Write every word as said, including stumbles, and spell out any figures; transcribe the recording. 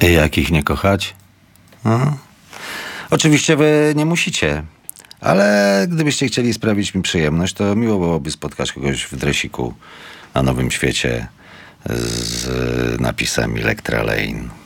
Jak ich nie kochać? No. Oczywiście wy nie musicie, ale gdybyście chcieli sprawić mi przyjemność, to miło byłoby spotkać kogoś w dresiku na Nowym Świecie z napisem Electra Lane.